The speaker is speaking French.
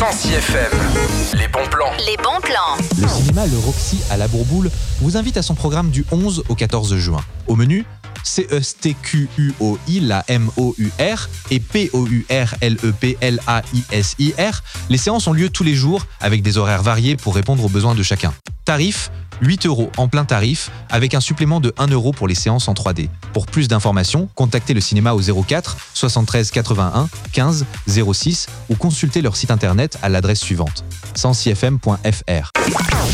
106 FM. Les bons plans. Les bons plans. Le cinéma Le Roxy à la Bourboule vous invite à son programme du 11 au 14 juin. Au menu, CESTQUOI, la MOUR et POURLEPLAISIR. Les séances ont lieu tous les jours avec des horaires variés pour répondre aux besoins de chacun. Tarif 8 € en plein tarif avec un supplément de 1 € pour les séances en 3D. Pour plus d'informations, contactez le cinéma au 04 73 81 15 06 ou consultez leur site internet à l'adresse suivante 106fm.fr.